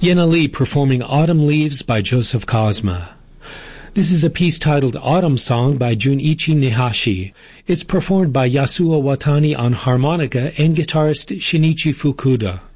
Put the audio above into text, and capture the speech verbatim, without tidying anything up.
Yena Lee performing Autumn Leaves by Joseph Cosma. This is a piece titled Autumn Song by Junichi Nihashi. It's performed by Yasuo Watani on harmonica and guitarist Shinichi Fukuda.